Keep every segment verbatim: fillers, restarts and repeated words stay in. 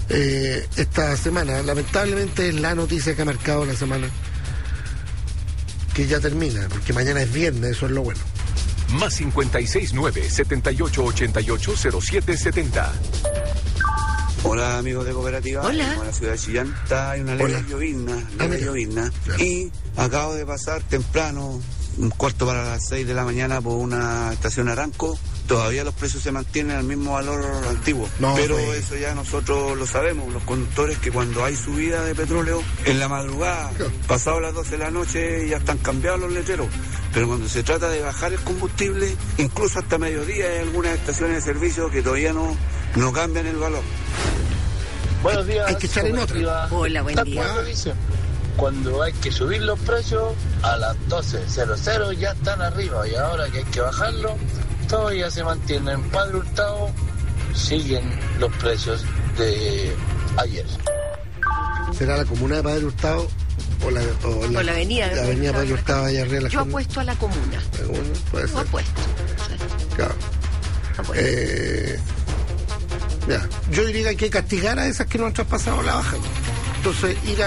eh, esta semana. Lamentablemente es la noticia que ha marcado la semana, que ya termina, porque mañana es viernes, eso es lo bueno. Más cincuenta y seis nueve, setenta y ocho ochenta y ocho, cero siete setenta. Hola amigos de Cooperativa. Hola. En la ciudad de Chillán está hay una leve llovizna, leve llovizna. Claro. Y acabo de pasar temprano, un cuarto para las seis de la mañana, por una estación Aranco. Todavía los precios se mantienen al mismo valor antiguo. No, pero pues. eso ya nosotros lo sabemos, los conductores, que cuando hay subida de petróleo, en la madrugada, Claro. pasado las doce de la noche, ya están cambiados los letreros. Pero cuando se trata de bajar el combustible, incluso hasta mediodía hay algunas estaciones de servicio que todavía no, no cambian el valor. Buenos días. Hay que echar en otra. Hola, buen Tal día. cual lo dice. Cuando hay que subir los precios, a las doce cero cero ya están arriba, y ahora que hay que bajarlo, todavía se mantienen. Padre Hurtado, siguen los precios de ayer. ¿Será la comuna de Padre Hurtado o la, o la, O la avenida de la avenida Padre Hurtado allá arriba de la Yo Fernanda? apuesto a la comuna. Bueno, puede Yo ser. apuesto. Sí, Claro. apuesto. Eh, ya. Yo diría que hay que castigar a esas que no han traspasado la baja. Entonces ir a,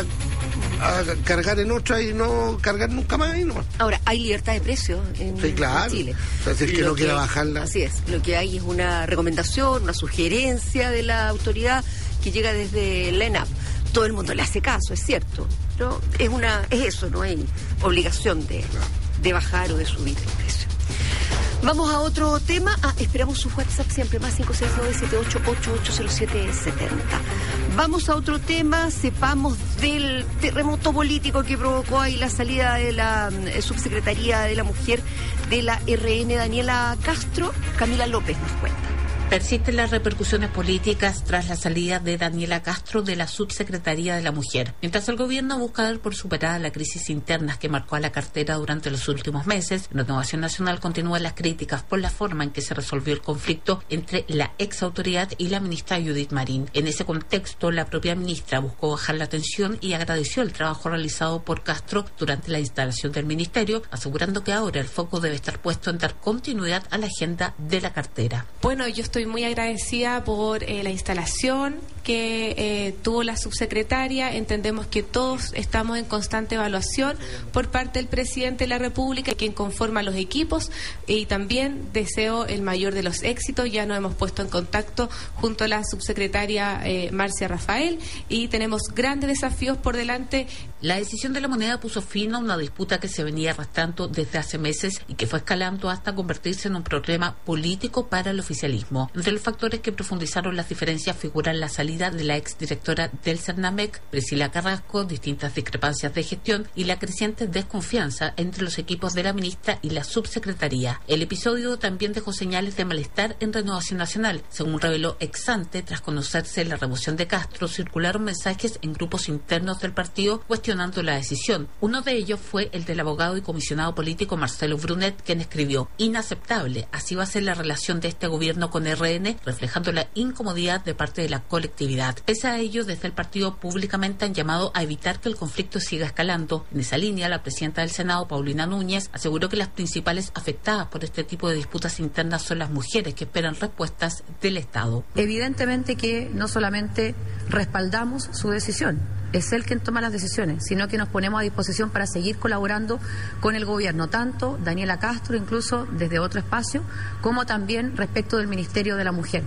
a cargar en otra y no cargar nunca más y no. Ahora, hay libertad de precio en, Sí, claro. en Chile. O sea, si el que Lo no quiera bajarla. Así es. Lo que hay es una recomendación, una sugerencia de la autoridad que llega desde la ENAP. Todo el mundo le hace caso, es cierto. Pero es una es eso, no hay obligación de, de bajar o de subir el precio. Vamos a otro tema. Ah, esperamos su WhatsApp siempre, más cinco seis nueve siete ocho ocho ocho cero siete siete cero. Vamos a otro tema. Sepamos del terremoto político que provocó ahí la salida de la eh, subsecretaría de la mujer de la R N, Daniela Castro. Camila López nos cuenta. Persisten las repercusiones políticas tras la salida de Daniela Castro de la Subsecretaría de la Mujer. Mientras el gobierno busca dar por superada la crisis interna que marcó a la cartera durante los últimos meses, Renovación Nacional continúan las críticas por la forma en que se resolvió el conflicto entre la ex autoridad y la ministra Judith Marín. En ese contexto, la propia ministra buscó bajar la tensión y agradeció el trabajo realizado por Castro durante la instalación del ministerio, asegurando que ahora el foco debe estar puesto en dar continuidad a la agenda de la cartera. Bueno, yo estoy muy agradecida por eh, la instalación que eh, tuvo la subsecretaria. Entendemos que todos estamos en constante evaluación por parte del presidente de la República, quien conforma los equipos, y también deseo el mayor de los éxitos. Ya nos hemos puesto en contacto junto a la subsecretaria eh, Marcia Rafael y tenemos grandes desafíos por delante. La decisión de la moneda puso fin a una disputa que se venía arrastrando desde hace meses y que fue escalando hasta convertirse en un problema político para el oficialismo. Entre los factores que profundizaron las diferencias figuran la salida de la exdirectora del Cernamec, Priscila Carrasco, distintas discrepancias de gestión y la creciente desconfianza entre los equipos de la ministra y la subsecretaría. El episodio también dejó señales de malestar en Renovación Nacional. Según reveló ex ante, tras conocerse la remoción de Castro, circularon mensajes en grupos internos del partido cuestionando la decisión. Uno de ellos fue el del abogado y comisionado político Marcelo Brunet, quien escribió: inaceptable, así va a ser la relación de este gobierno con R N, reflejando la incomodidad de parte de la colectividad. Pese a ello, desde el partido públicamente han llamado a evitar que el conflicto siga escalando. En esa línea, la presidenta del Senado, Paulina Núñez, aseguró que las principales afectadas por este tipo de disputas internas son las mujeres, que esperan respuestas del Estado. Evidentemente que no solamente respaldamos su decisión, es él quien toma las decisiones, sino que nos ponemos a disposición para seguir colaborando con el gobierno, tanto Daniela Castro, incluso desde otro espacio, como también respecto del Ministerio de la Mujer.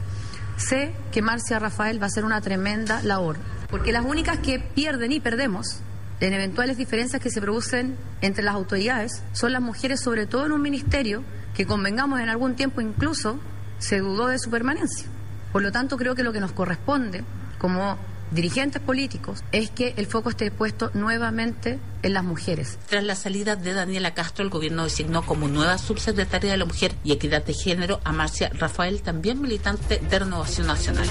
Sé que Marcia Rafael va a hacer una tremenda labor, porque las únicas que pierden y perdemos en eventuales diferencias que se producen entre las autoridades son las mujeres, sobre todo en un ministerio que, convengamos, en algún tiempo incluso se dudó de su permanencia. Por lo tanto, creo que lo que nos corresponde como dirigentes políticos es que el foco esté puesto nuevamente en las mujeres. Tras la salida de Daniela Castro, el gobierno designó como nueva subsecretaria de la Mujer y Equidad de Género a Marcia Rafael, también militante de Renovación Nacional.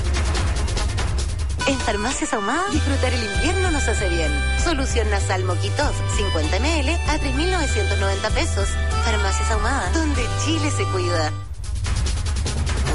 En Farmacias Ahumada, disfrutar el invierno nos hace bien. Solución nasal Moquitos, cincuenta mililitros a tres mil novecientos noventa pesos. Farmacias Ahumada, donde Chile se cuida.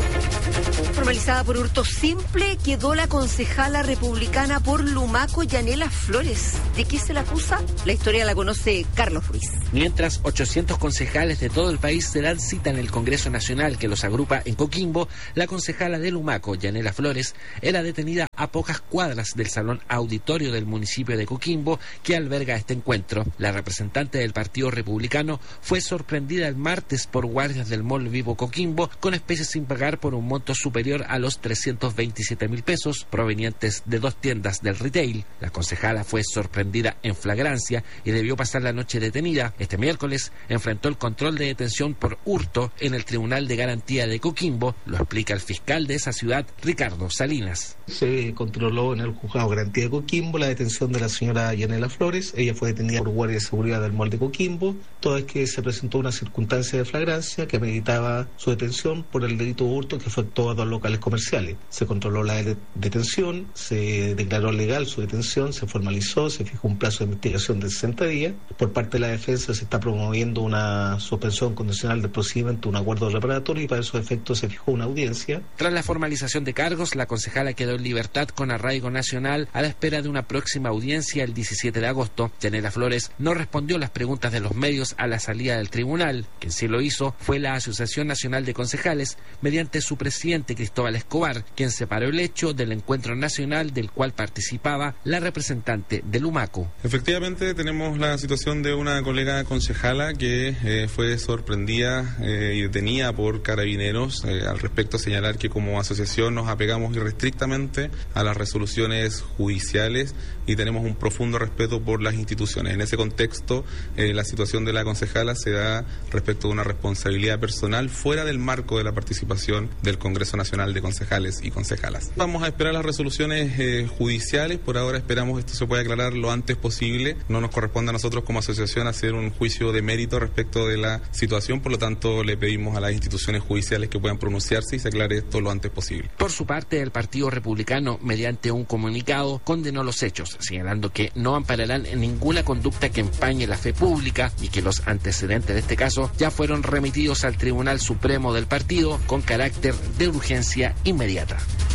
Formalizada por hurto simple, quedó la concejala republicana por Lumaco, Yanela Flores. ¿De qué se la acusa? La historia la conoce Carlos Ruiz. Mientras ochocientos concejales de todo el país se dan cita en el Congreso Nacional que los agrupa en Coquimbo, la concejala de Lumaco, Yanela Flores, era detenida a pocas cuadras del salón auditorio del municipio de Coquimbo que alberga este encuentro. La representante del Partido Republicano fue sorprendida el martes por guardias del Mall Vivo Coquimbo con especies sin pagar por un monto superior a los trescientos veintisiete mil pesos provenientes de dos tiendas del retail. La concejala fue sorprendida en flagrancia y debió pasar la noche detenida. Este miércoles enfrentó el control de detención por hurto en el Tribunal de Garantía de Coquimbo, lo explica el fiscal de esa ciudad, Ricardo Salinas. Se controló en el juzgado de Garantía de Coquimbo la detención de la señora Yanela Flores. Ella fue detenida por guardia de seguridad del Mall de Coquimbo, toda vez que se presentó una circunstancia de flagrancia que meditaba su detención por el delito de hurto que afectó a dos locales comerciales. Se controló la de- detención, se declaró legal su detención, se formalizó, se fijó un plazo de investigación de sesenta días. Por parte de la defensa se está promoviendo una suspensión condicional del procedimiento, un acuerdo reparatorio, y para esos efectos se fijó una audiencia. Tras la formalización de cargos, la concejala quedó en libertad con arraigo nacional a la espera de una próxima audiencia el diecisiete de agosto. Yanela Flores no respondió las preguntas de los medios a la salida del tribunal. Quien sí lo hizo fue la Asociación Nacional de Concejales, mediante su presidente Cristóbal Escobar, quien separó el hecho del encuentro nacional del cual participaba la representante de Lumaco. Efectivamente, tenemos la situación de una colega concejala que eh, fue sorprendida eh, y detenida por carabineros. Eh, al respecto, señalar que como asociación nos apegamos irrestrictamente a las resoluciones judiciales y tenemos un profundo respeto por las instituciones. En ese contexto, eh, la situación de la concejala se da respecto de una responsabilidad personal fuera del marco de la participación del Congreso Nacional de Concejales y Concejalas. Vamos a esperar las resoluciones eh, judiciales. Por ahora esperamos que esto se pueda aclarar lo antes posible. No nos corresponde a nosotros como asociación hacer un juicio de mérito respecto de la situación, por lo tanto le pedimos a las instituciones judiciales que puedan pronunciarse y se aclare esto lo antes posible. Por su parte, el Partido Republicano, mediante un comunicado, condenó los hechos, señalando que no ampararán en ninguna conducta que empañe la fe pública y que los antecedentes de este caso ya fueron remitidos al Tribunal Supremo del partido con carácter de urgencia inmediata.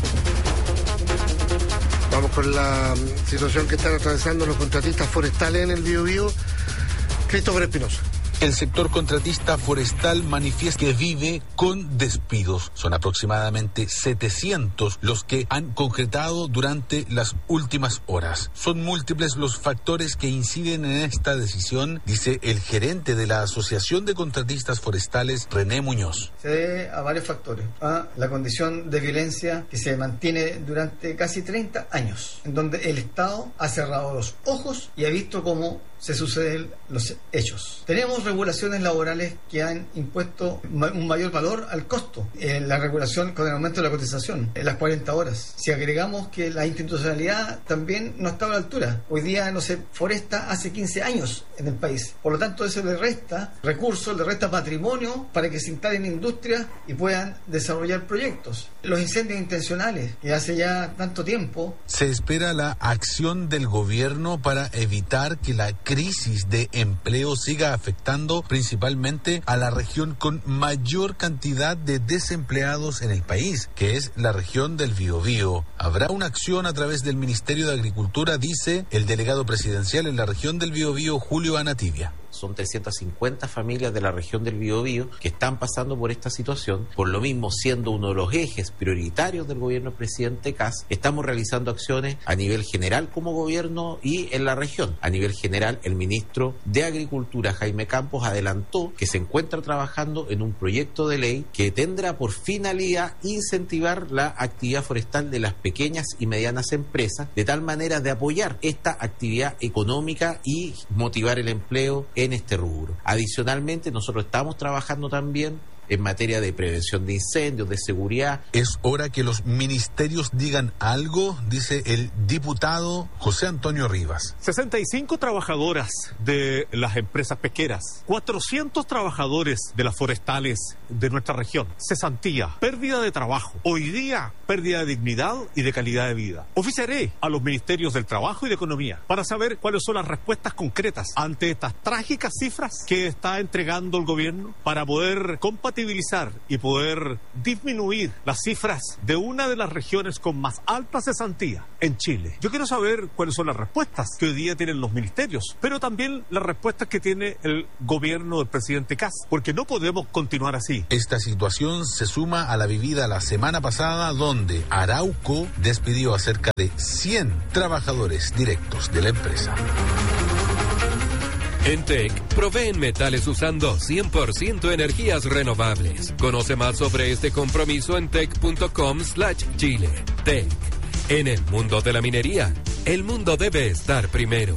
Vamos con la situación que están atravesando los contratistas forestales en el Biobío. Cristóbal Espinosa. El sector contratista forestal manifiesta que vive con despidos. Son aproximadamente setecientos los que han concretado durante las últimas horas. Son múltiples los factores que inciden en esta decisión, dice el gerente de la Asociación de Contratistas Forestales, René Muñoz. Se debe a varios factores. A la condición de violencia que se mantiene durante casi treinta años, en donde el Estado ha cerrado los ojos y ha visto cómo se suceden los hechos. Tenemos regulaciones laborales que han impuesto ma- un mayor valor al costo. Eh, la regulación con el aumento de la cotización, en las cuarenta horas. Si agregamos que la institucionalidad también no está a la altura. Hoy día no se foresta hace quince años en el país. Por lo tanto, eso le resta recursos, le resta patrimonio para que se instalen industrias y puedan desarrollar proyectos. Los incendios intencionales, que hace ya tanto tiempo. Se espera la acción del gobierno para evitar que la crisis de empleo siga afectando principalmente a la región con mayor cantidad de desempleados en el país, que es la región del Biobío. Habrá una acción a través del Ministerio de Agricultura, dice el delegado presidencial en la región del Biobío, Julio Anativia. Son trescientas cincuenta familias de la región del Biobío que están pasando por esta situación. Por lo mismo, siendo uno de los ejes prioritarios del gobierno del presidente Kast, estamos realizando acciones a nivel general como gobierno y en la región. A nivel general, el ministro de Agricultura, Jaime Campos, adelantó que se encuentra trabajando en un proyecto de ley que tendrá por finalidad incentivar la actividad forestal de las pequeñas y medianas empresas, de tal manera de apoyar esta actividad económica y motivar el empleo en este rubro. Adicionalmente, nosotros estamos trabajando también en materia de prevención de incendios, de seguridad. Es hora que los ministerios digan algo, dice el diputado José Antonio Rivas. sesenta y cinco trabajadoras de las empresas pesqueras, cuatrocientos trabajadores de las forestales de nuestra región. Cesantía, pérdida de trabajo, hoy día pérdida de dignidad y de calidad de vida. Oficiaré a los ministerios del Trabajo y de Economía para saber cuáles son las respuestas concretas ante estas trágicas cifras que está entregando el gobierno para poder compatibilizar y poder disminuir las cifras de una de las regiones con más alta cesantía en Chile. Yo quiero saber cuáles son las respuestas que hoy día tienen los ministerios, pero también las respuestas que tiene el gobierno del presidente Kast, porque no podemos continuar así. Esta situación se suma a la vivida la semana pasada, donde Arauco despidió a cerca de cien trabajadores directos de la empresa. En T E C, proveen metales usando cien por ciento energías renovables. Conoce más sobre este compromiso en tec.com slash Chile. T E C. En el mundo de la minería, el mundo debe estar primero.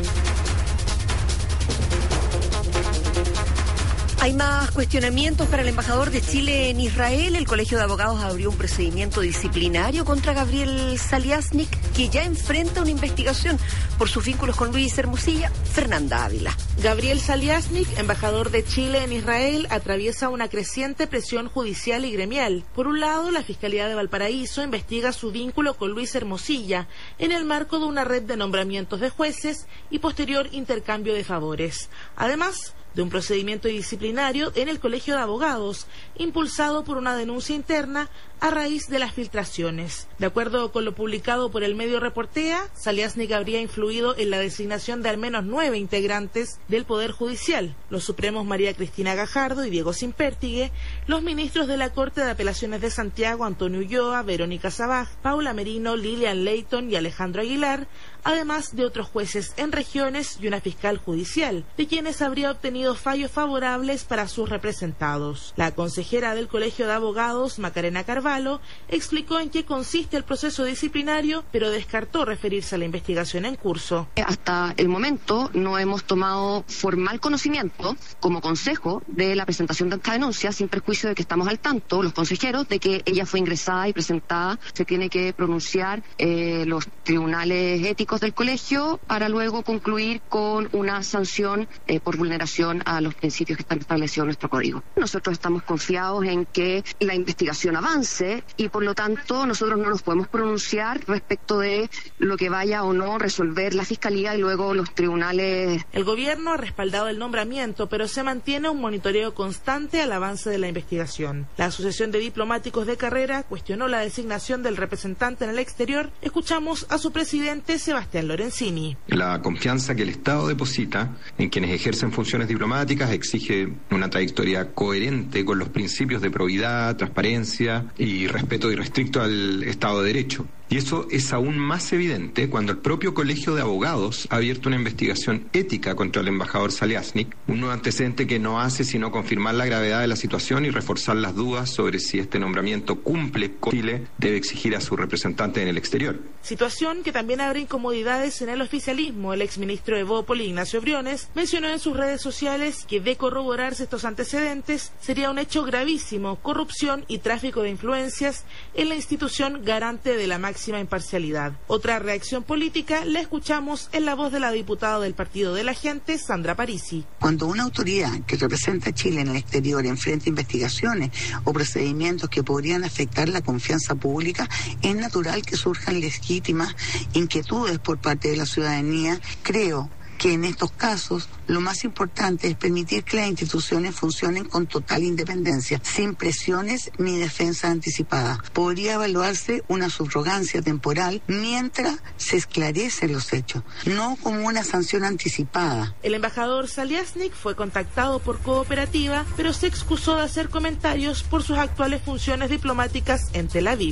Hay más cuestionamientos para el embajador de Chile en Israel. El Colegio de Abogados abrió un procedimiento disciplinario contra Gabriel Saliasnik, que ya enfrenta una investigación por sus vínculos con Luis Hermosilla. Fernanda Ávila. Gabriel Saliasnik, embajador de Chile en Israel, atraviesa una creciente presión judicial y gremial. Por un lado, la Fiscalía de Valparaíso investiga su vínculo con Luis Hermosilla en el marco de una red de nombramientos de jueces y posterior intercambio de favores. Además de un procedimiento disciplinario en el Colegio de Abogados, impulsado por una denuncia interna a raíz de las filtraciones. De acuerdo con lo publicado por el medio Reportea, Saliasnik habría influido en la designación de al menos nueve integrantes del Poder Judicial: los supremos María Cristina Gajardo y Diego Simpértigue, los ministros de la Corte de Apelaciones de Santiago, Antonio Ulloa, Verónica Sabaj, Paula Merino, Lilian Leighton y Alejandro Aguilar, además de otros jueces en regiones y una fiscal judicial, de quienes habría obtenido fallos favorables para sus representados. La consejera del Colegio de Abogados, Macarena Carvalho, explicó en qué consiste el proceso disciplinario, pero descartó referirse a la investigación en curso. Hasta el momento no hemos tomado formal conocimiento como consejo de la presentación de esta denuncia, sin perjuicio de que estamos al tanto, los consejeros, de que ella fue ingresada y presentada. Se tiene que pronunciar eh, los tribunales éticos del colegio para luego concluir con una sanción eh, por vulneración a los principios que están establecidos en nuestro código. Nosotros estamos confiados en que la investigación avance y por lo tanto nosotros no nos podemos pronunciar respecto de lo que vaya o no resolver la Fiscalía y luego los tribunales. El gobierno ha respaldado el nombramiento, pero se mantiene un monitoreo constante al avance de la investigación. La Asociación de Diplomáticos de Carrera cuestionó la designación del representante en el exterior. Escuchamos a su presidente, Sebastián Lorenzini. La confianza que el Estado deposita en quienes ejercen funciones diplomáticas exige una trayectoria coherente con los principios de probidad, transparencia y respeto irrestricto al Estado de Derecho. Y eso es aún más evidente cuando el propio Colegio de Abogados ha abierto una investigación ética contra el embajador Saliasnik, un nuevo antecedente que no hace sino confirmar la gravedad de la situación y reforzar las dudas sobre si este nombramiento cumple con Chile debe exigir a su representante en el exterior. Situación que también abre incomodidades en el oficialismo. El exministro de Evópoli, Ignacio Briones, mencionó en sus redes sociales que de corroborarse estos antecedentes sería un hecho gravísimo: corrupción y tráfico de influencias en la institución garante de la máxima imparcialidad. Otra reacción política la escuchamos en la voz de la diputada del Partido de la Gente, Sandra Parisi. Cuando una autoridad que representa a Chile en el exterior enfrenta investigaciones o procedimientos que podrían afectar la confianza pública, es natural que surjan legítimas inquietudes por parte de la ciudadanía. Creo que en estos casos lo más importante es permitir que las instituciones funcionen con total independencia, sin presiones ni defensa anticipada. Podría evaluarse una subrogancia temporal mientras se esclarecen los hechos, no como una sanción anticipada. El embajador Saliasnik fue contactado por Cooperativa, pero se excusó de hacer comentarios por sus actuales funciones diplomáticas en Tel Aviv.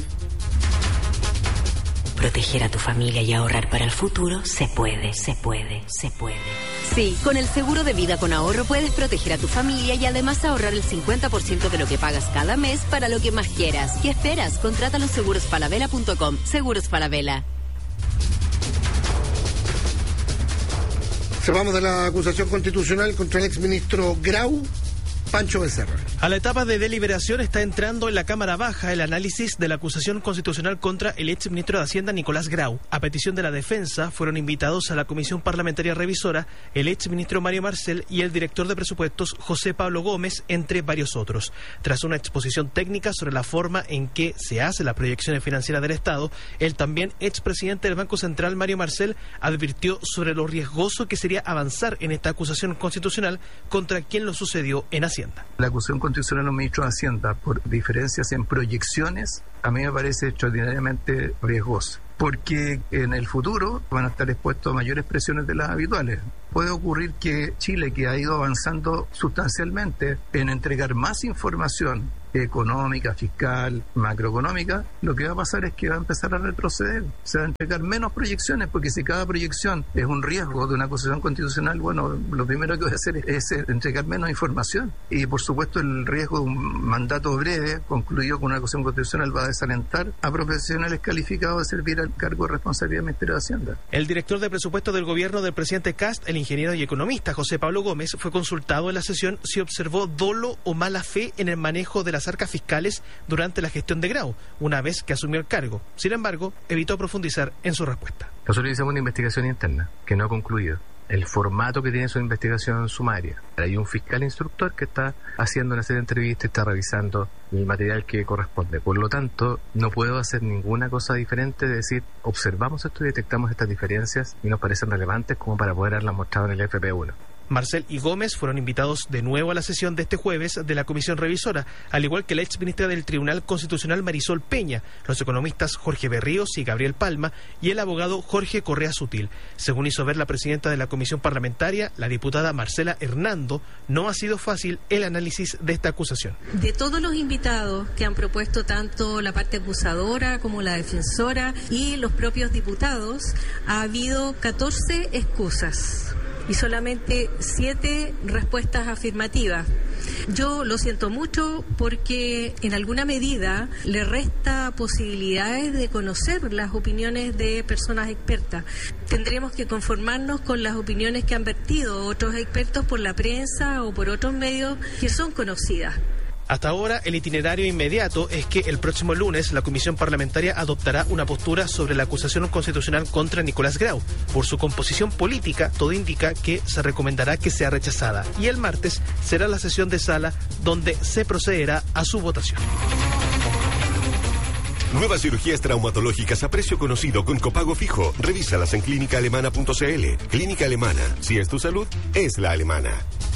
Proteger a tu familia y ahorrar para el futuro se puede, se puede, se puede. Sí, con el seguro de vida con ahorro puedes proteger a tu familia y además ahorrar el cincuenta por ciento de lo que pagas cada mes para lo que más quieras. ¿Qué esperas? Contrata los seguros falabella punto com. Seguros Falabella. Sepamos de la acusación constitucional contra el exministro Grau, Pancho Becerra. A la etapa de deliberación está entrando en la Cámara Baja el análisis de la acusación constitucional contra el exministro de Hacienda Nicolás Grau. A petición de la defensa fueron invitados a la Comisión Parlamentaria Revisora el exministro Mario Marcel y el director de presupuestos José Pablo Gómez, entre varios otros. Tras una exposición técnica sobre la forma en que se hace las proyecciones financieras del Estado, el también expresidente del Banco Central Mario Marcel advirtió sobre lo riesgoso que sería avanzar en esta acusación constitucional contra quien lo sucedió en Hacienda. La acusación constitucional a los ministros de Hacienda por diferencias en proyecciones a mí me parece extraordinariamente riesgosa, porque en el futuro van a estar expuestos a mayores presiones de las habituales. Puede ocurrir que Chile, que ha ido avanzando sustancialmente en entregar más información económica, fiscal, macroeconómica, lo que va a pasar es que va a empezar a retroceder. Se va a entregar menos proyecciones, porque si cada proyección es un riesgo de una acusación constitucional, bueno, lo primero que voy a hacer es, es entregar menos información. Y por supuesto el riesgo de un mandato breve, concluido con una acusación constitucional, va a desalentar a profesionales calificados de servir al cargo de responsabilidad del Ministerio de Hacienda. El director de presupuesto del gobierno del presidente Kast, el ingeniero y economista José Pablo Gómez, fue consultado en la sesión si observó dolo o mala fe en el manejo de las arcas fiscales durante la gestión de Grau, una vez que asumió el cargo. Sin embargo, evitó profundizar en su respuesta. Nosotros hicimos una investigación interna que no ha concluido. El formato que tiene su investigación sumaria. Hay un fiscal instructor que está haciendo una serie de entrevistas y está revisando el material que corresponde. Por lo tanto, no puedo hacer ninguna cosa diferente de decir, observamos esto y detectamos estas diferencias y nos parecen relevantes como para poder haberlas mostrado en el F P uno. Marcel y Gómez fueron invitados de nuevo a la sesión de este jueves de la Comisión Revisora, al igual que la exministra del Tribunal Constitucional Marisol Peña, los economistas Jorge Berríos y Gabriel Palma y el abogado Jorge Correa Sutil. Según hizo ver la presidenta de la Comisión Parlamentaria, la diputada Marcela Hernando, no ha sido fácil el análisis de esta acusación. De todos los invitados que han propuesto tanto la parte acusadora como la defensora y los propios diputados, ha habido catorce excusas y solamente siete respuestas afirmativas. Yo lo siento mucho porque en alguna medida le resta posibilidades de conocer las opiniones de personas expertas. Tendremos que conformarnos con las opiniones que han vertido otros expertos por la prensa o por otros medios que son conocidas. Hasta ahora, el itinerario inmediato es que el próximo lunes la Comisión Parlamentaria adoptará una postura sobre la acusación constitucional contra Nicolás Grau. Por su composición política, todo indica que se recomendará que sea rechazada. Y el martes será la sesión de sala donde se procederá a su votación. Nuevas cirugías traumatológicas a precio conocido con copago fijo. Revísalas en clínica alemana punto c l. Clínica Alemana. Si es tu salud, es la alemana.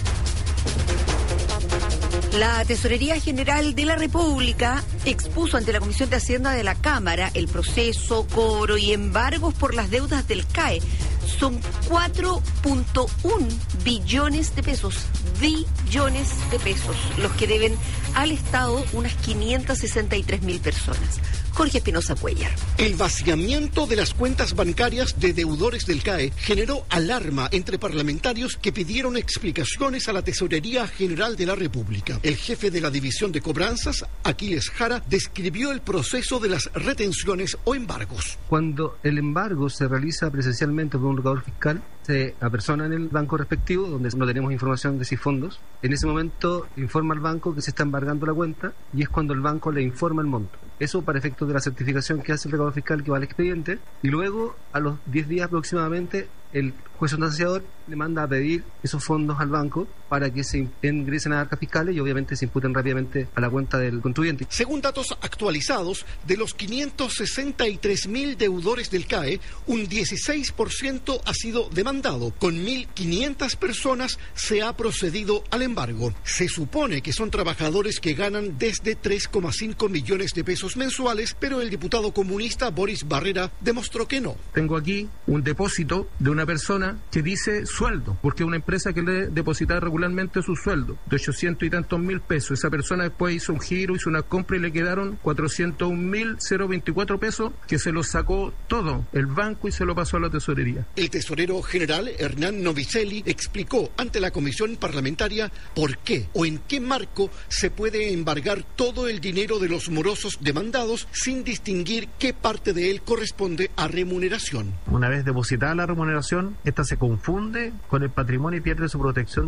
La Tesorería General de la República expuso ante la Comisión de Hacienda de la Cámara el proceso, cobro y embargos por las deudas del C A E. Son cuatro punto uno billones de pesos, billones de pesos, los que deben al Estado unas quinientas sesenta y tres mil personas. Jorge Espinosa Cuellar. El vaciamiento de las cuentas bancarias de deudores del C A E generó alarma entre parlamentarios que pidieron explicaciones a la Tesorería General de la República. El jefe de la División de Cobranzas, Aquiles Jara, describió el proceso de las retenciones o embargos. Cuando el embargo se realiza presencialmente por un recaurador fiscal, se apersona en el banco respectivo, donde no tenemos información de si fondos. En ese momento informa al banco que se está embargando la cuenta y es cuando el banco le informa el monto. Eso para efectos de la certificación que hace el recaudador fiscal que va al expediente, y luego a los diez días aproximadamente el juez sentenciador le manda a pedir esos fondos al banco para que se ingresen a arcas fiscales y obviamente se imputen rápidamente a la cuenta del contribuyente. Según datos actualizados, de los quinientos sesenta y tres mil deudores del C A E, un dieciséis por ciento ha sido demandado. Con mil quinientas personas se ha procedido al embargo. Se supone que son trabajadores que ganan desde tres coma cinco millones de pesos mensuales, pero el diputado comunista Boris Barrera demostró que no. Tengo aquí un depósito de una persona que dice sueldo, porque es una empresa que le deposita regularmente su sueldo de ochocientos y tantos mil pesos. Esa persona después hizo un giro, hizo una compra y le quedaron cuatrocientos un mil veinticuatro pesos, que se lo sacó todo el banco y se lo pasó a la tesorería. El tesorero general Hernán Novicelli explicó ante la comisión parlamentaria por qué o en qué marco se puede embargar todo el dinero de los morosos demandados sin distinguir qué parte de él corresponde a remuneración. Una vez depositada la remuneración, esta se confunde con el patrimonio y pierde su protección de una embargadura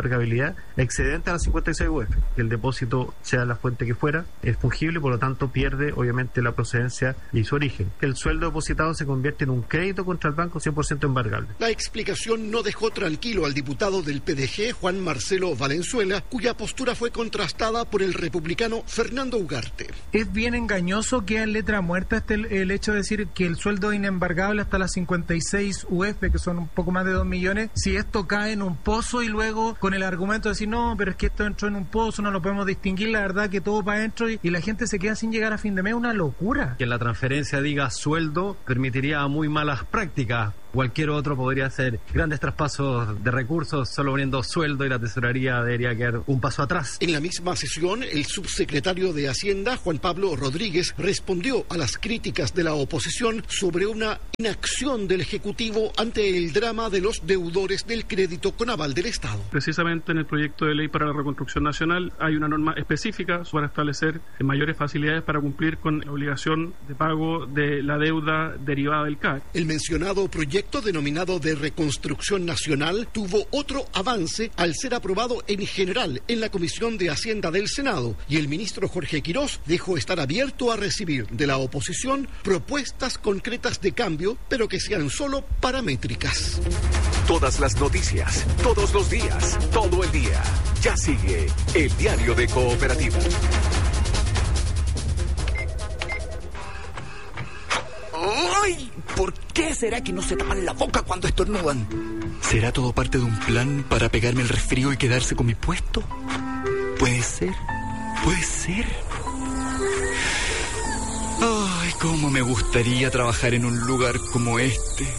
embargabilidad excedente a las cincuenta y seis U F. Que el depósito, sea la fuente que fuera, es fungible y por lo tanto pierde obviamente la procedencia y su origen. El sueldo depositado se convierte en un crédito contra el banco cien por ciento embargable. La explicación no dejó tranquilo al diputado del P D G, Juan Marcelo Valenzuela, cuya postura fue contrastada por el republicano Fernando Ugarte. Es bien engañoso que en letra muerta esté el, el hecho de decir que el sueldo es inembargable hasta las cincuenta y seis U F, que son un poco más de dos millones, si esto cae en un pozo y luego con el argumento de decir no, pero es que esto entró en un pozo, no lo podemos distinguir, la verdad que todo para adentro y, y la gente se queda sin llegar a fin de mes, una locura. Que en la transferencia diga sueldo permitiría muy malas prácticas. Cualquier otro podría hacer grandes traspasos de recursos solo poniendo sueldo y la tesorería debería quedar un paso atrás. En la misma sesión, el subsecretario de Hacienda, Juan Pablo Rodríguez, respondió a las críticas de la oposición sobre una inacción del Ejecutivo ante el drama de los deudores del crédito con aval del Estado. Precisamente en el proyecto de ley para la reconstrucción nacional hay una norma específica para establecer mayores facilidades para cumplir con la obligación de pago de la deuda derivada del C A E. El mencionado proyecto denominado de Reconstrucción Nacional tuvo otro avance al ser aprobado en general en la Comisión de Hacienda del Senado y el ministro Jorge Quirós dejó estar abierto a recibir de la oposición propuestas concretas de cambio, pero que sean solo paramétricas. Todas las noticias, todos los días, todo el día. Ya sigue el Diario de Cooperativa. ¡Ay! ¿Por qué será que no se tapan la boca cuando estornudan? ¿Será todo parte de un plan para pegarme el resfrío y quedarse con mi puesto? Puede ser, puede ser. Ay, cómo me gustaría trabajar en un lugar como este.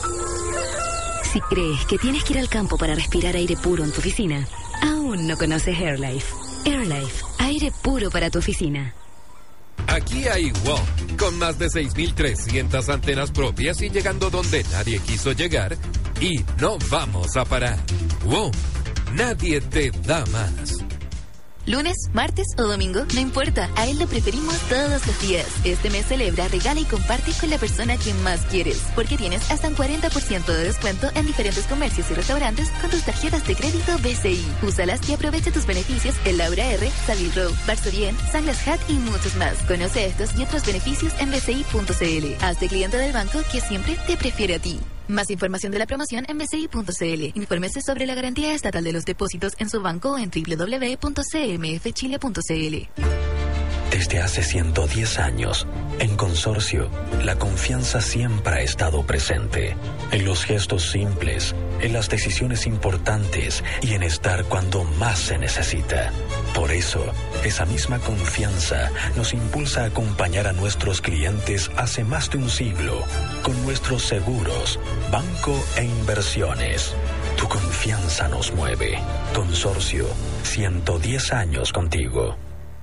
Si crees que tienes que ir al campo para respirar aire puro en tu oficina, aún no conoces AirLife. AirLife, aire puro para tu oficina. Aquí hay WOM, con más de seis mil trescientas antenas propias y llegando donde nadie quiso llegar, y no vamos a parar. WOM, nadie te da más. Lunes, martes o domingo, no importa, a él lo preferimos todos los días. Este mes celebra, regala y comparte con la persona que más quieres, porque tienes hasta un cuarenta por ciento de descuento en diferentes comercios y restaurantes con tus tarjetas de crédito B C I. Úsalas y aprovecha tus beneficios en Laura R, Savile Row, Varsovien, Sunglass Hut y muchos más. Conoce estos y otros beneficios en b c i punto c l. Hazte cliente del banco que siempre te prefiere a ti. Más información de la promoción en b c i punto c l. Infórmese sobre la garantía estatal de los depósitos en su banco en w w w punto c m f chile punto c l. Desde hace ciento diez años, en Consorcio, la confianza siempre ha estado presente. En los gestos simples, en las decisiones importantes y en estar cuando más se necesita. Por eso, esa misma confianza nos impulsa a acompañar a nuestros clientes hace más de un siglo con nuestros seguros, banco e inversiones. Tu confianza nos mueve. Consorcio, ciento diez años contigo.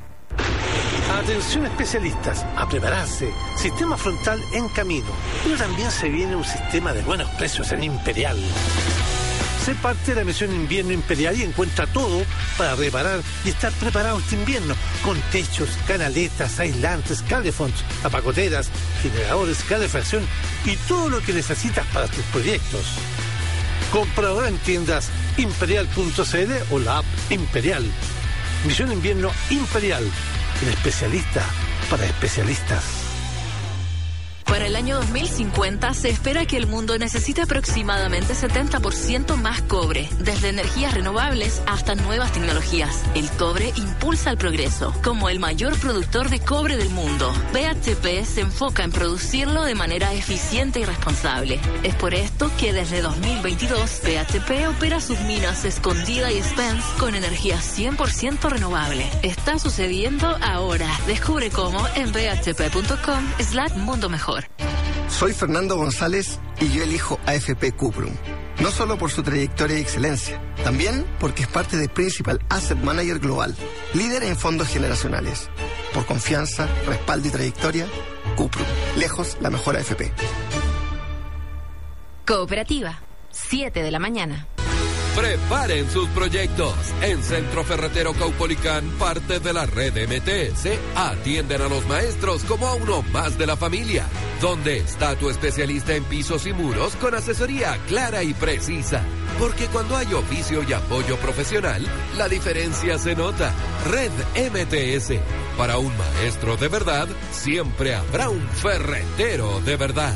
Atención especialistas, a prepararse. Sistema frontal en camino. Pero también se viene un sistema de buenos precios en Imperial. Sé parte de la misión invierno Imperial y encuentra todo para reparar y estar preparado este invierno. Con techos, canaletas, aislantes, cablefonts, tapacoteras, generadores, calefacción y todo lo que necesitas para tus proyectos. Compra ahora en tiendas imperial punto c l o la app Imperial. Misión invierno Imperial. El especialista para especialistas. Para el año dos mil cincuenta se espera que el mundo necesite aproximadamente setenta por ciento más cobre, desde energías renovables hasta nuevas tecnologías. El cobre impulsa el progreso. Como el mayor productor de cobre del mundo, B H P se enfoca en producirlo de manera eficiente y responsable. Es por esto que desde dos mil veintidós, B H P opera sus minas Escondida y Spence con energía cien por ciento renovable. Está sucediendo ahora. Descubre cómo en b h p punto com slash mundo mejor. Soy Fernando González y yo elijo A F P Cuprum. No solo por su trayectoria y excelencia, también porque es parte de Principal Asset Manager Global, líder en fondos generacionales. Por confianza, respaldo y trayectoria, Cuprum. Lejos la mejor A F P. Cooperativa, siete de la mañana. Preparen sus proyectos. En Centro Ferretero Caupolicán, parte de la red M T S, atienden a los maestros como a uno más de la familia. Donde está tu especialista en pisos y muros con asesoría clara y precisa. Porque cuando hay oficio y apoyo profesional, la diferencia se nota. Red M T S. Para un maestro de verdad, siempre habrá un ferretero de verdad.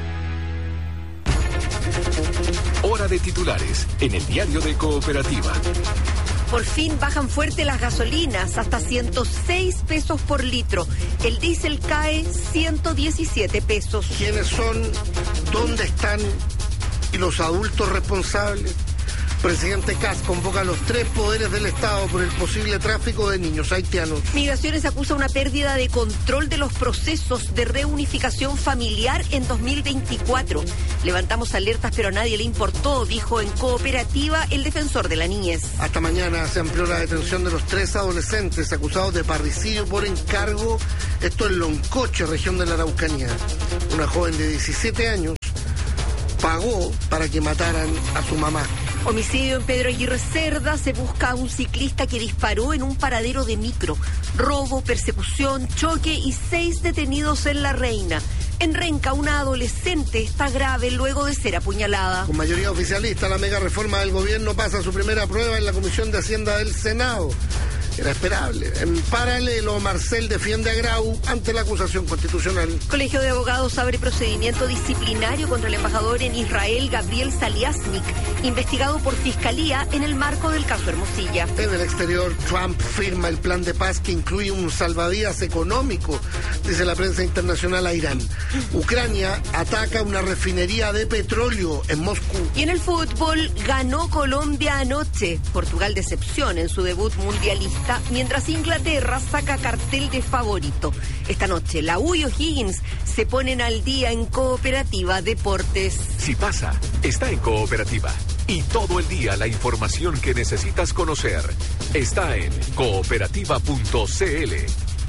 Hora de titulares en el diario de Cooperativa. Por fin bajan fuerte las gasolinas, hasta ciento seis pesos por litro. El diésel cae ciento diecisiete pesos. ¿Quiénes son? ¿Dónde están? ¿Y los adultos responsables? Presidente Kast convoca a los tres poderes del Estado por el posible tráfico de niños haitianos. Migraciones acusa una pérdida de control de los procesos de reunificación familiar en dos mil veinticuatro. Levantamos alertas, pero a nadie le importó, dijo en Cooperativa el defensor de la niñez. Hasta mañana se amplió la detención de los tres adolescentes acusados de parricidio por encargo. Esto en Loncoche, región de la Araucanía. Una joven de diecisiete años pagó para que mataran a su mamá. Homicidio en Pedro Aguirre Cerda. Se busca a un ciclista que disparó en un paradero de micro. Robo, persecución, choque y seis detenidos en La Reina. En Renca, una adolescente está grave luego de ser apuñalada. Con mayoría oficialista, la mega reforma del gobierno pasa su primera prueba en la Comisión de Hacienda del Senado. Era esperable. En paralelo, Marcel defiende a Grau ante la acusación constitucional. Colegio de Abogados abre procedimiento disciplinario contra el embajador en Israel, Gabriel Saliasnik, investigado por Fiscalía en el marco del caso Hermosilla. En el exterior, Trump firma el plan de paz que incluye un salvavidas económico, dice la prensa internacional a Irán. Ucrania ataca una refinería de petróleo en Moscú. Y en el fútbol, ganó Colombia anoche. Portugal decepción en su debut mundialista, mientras Inglaterra saca cartel de favorito. Esta noche, la U y O'Higgins se ponen al día en Cooperativa Deportes. Si pasa, está en Cooperativa. Y todo el día la información que necesitas conocer está en cooperativa punto c l.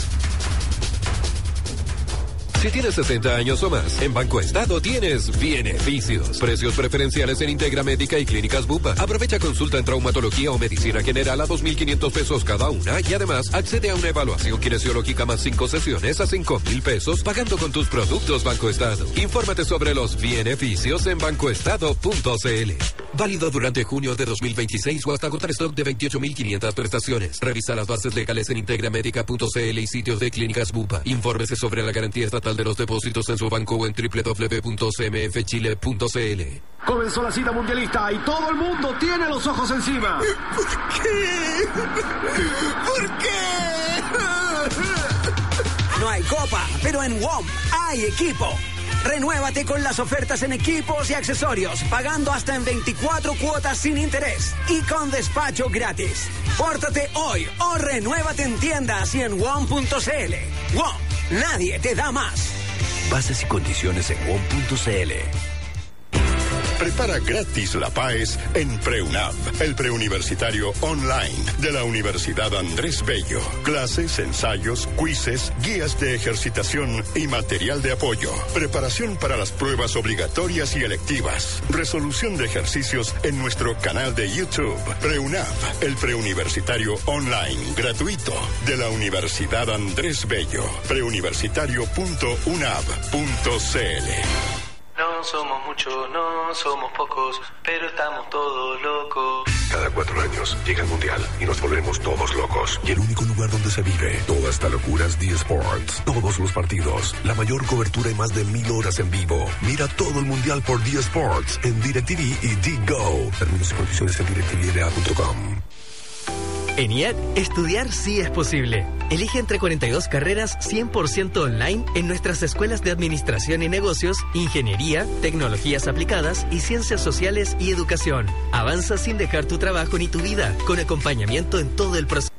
Si tienes sesenta años o más, en Banco Estado tienes beneficios. Precios preferenciales en Integra Médica y Clínicas Bupa. Aprovecha consulta en traumatología o medicina general a dos mil quinientos pesos cada una y además accede a una evaluación kinesiológica más cinco sesiones a cinco mil pesos pagando con tus productos Banco Estado. Infórmate sobre los beneficios en banco estado punto c l. Válido durante junio de dos mil veintiséis o hasta agotar stock de veintiocho mil quinientas prestaciones. Revisa las bases legales en integra médica punto c l y sitios de Clínicas Bupa. Infórmese sobre la garantía estatal de los depósitos en su banco o en doble u doble u doble u punto c m f chile punto c l. Comenzó la cita mundialista y todo el mundo tiene los ojos encima. ¿Por qué? ¿Por qué? No hay copa, pero en W O M hay equipo. Renuévate con las ofertas en equipos y accesorios, pagando hasta en veinticuatro cuotas sin interés y con despacho gratis. Pórtate hoy o renuévate en tiendas y en W O M punto c l. W O M, nadie te da más. Bases y condiciones en W O M punto c l. Prepara gratis la P A E S en PreUNAV, el preuniversitario online de la Universidad Andrés Bello. Clases, ensayos, quizzes, guías de ejercitación y material de apoyo. Preparación para las pruebas obligatorias y electivas. Resolución de ejercicios en nuestro canal de YouTube. PreUNAV, el preuniversitario online gratuito de la Universidad Andrés Bello. preuniversitario punto unav punto c l. No somos muchos, no somos pocos, pero estamos todos locos. Cada cuatro años llega el Mundial y nos volvemos todos locos. Y el único lugar donde se vive toda esta locura es D Sports. Todos los partidos, la mayor cobertura y más de mil horas en vivo. Mira todo el Mundial por D Sports en DirecTV y D-Go. Términos y condiciones en direct t v l a punto com. En I A C, estudiar sí es posible. Elige entre cuarenta y dos carreras cien por ciento online en nuestras escuelas de Administración y Negocios, Ingeniería, Tecnologías Aplicadas y Ciencias Sociales y Educación. Avanza sin dejar tu trabajo ni tu vida, con acompañamiento en todo el proceso.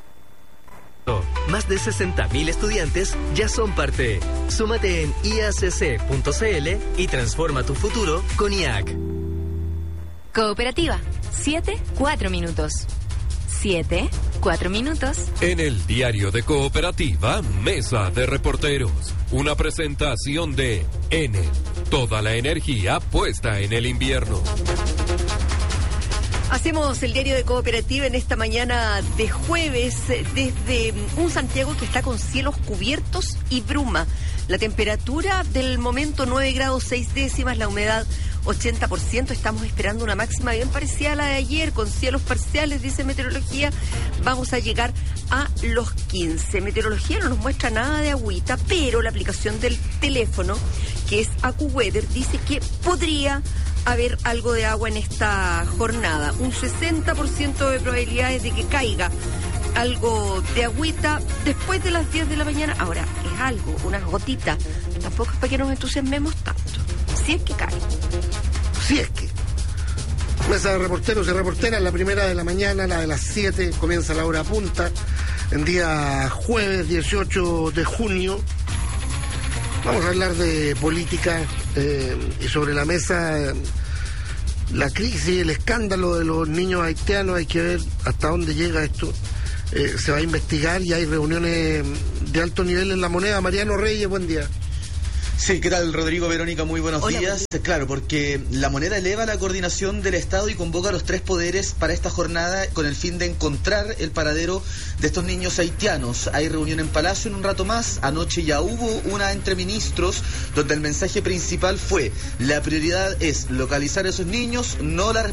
Más de sesenta mil estudiantes ya son parte. Súmate en i a c c punto c l y transforma tu futuro con I A C. Cooperativa. Siete, cuatro minutos. Siete, cuatro minutos. En el diario de Cooperativa, Mesa de Reporteros. Una presentación de Enel. Toda la energía puesta en el invierno. Hacemos el diario de Cooperativa en esta mañana de jueves desde un Santiago que está con cielos cubiertos y bruma. La temperatura del momento nueve grados seis décimas, la humedad ochenta por ciento. Estamos esperando una máxima bien parecida a la de ayer, con cielos parciales, dice Meteorología. Vamos a llegar a los quince. Meteorología no nos muestra nada de agüita, pero la aplicación del teléfono, que es AccuWeather, dice que podría haber algo de agua en esta jornada. Un sesenta por ciento de probabilidades de que caiga algo de agüita después de las diez de la mañana. Ahora, es algo, unas gotitas. Tampoco es para que nos entusiasmemos tanto. Si es que cae. Si es que. Mesa de reporteros y reporteras, la primera de la mañana, la de las siete, comienza la hora punta. En día jueves dieciocho de junio. Vamos a hablar de política eh, y sobre la mesa eh, la crisis, el escándalo de los niños haitianos. Hay que ver hasta dónde llega esto. Eh, se va a investigar y hay reuniones de alto nivel en La Moneda. Mariano Reyes, buen día. Sí, ¿qué tal, Rodrigo, Verónica? Muy buenos Hola, días. Buen día. Claro, porque La Moneda eleva la coordinación del Estado y convoca a los tres poderes para esta jornada con el fin de encontrar el paradero de estos niños haitianos. Hay reunión en Palacio en un rato más. Anoche ya hubo una entre ministros donde el mensaje principal fue: la prioridad es localizar a esos niños, no la